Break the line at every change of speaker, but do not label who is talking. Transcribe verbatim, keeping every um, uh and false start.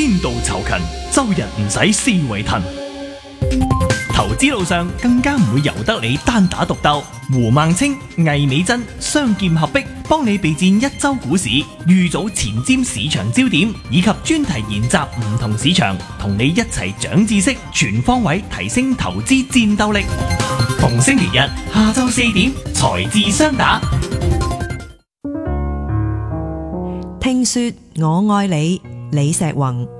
天道酬勤，周日唔使思維騰。投資路上更加唔會由得你單打獨鬥，胡孟青、魏美珍雙劍合璧，幫你備戰一周股市，預早前瞻市場焦點，以及專題研習唔同市場，同你一齊長知識，全方位提升投資戰鬥力。逢星期日下晝四點，財智雙打。
聽說我愛你，李石宏。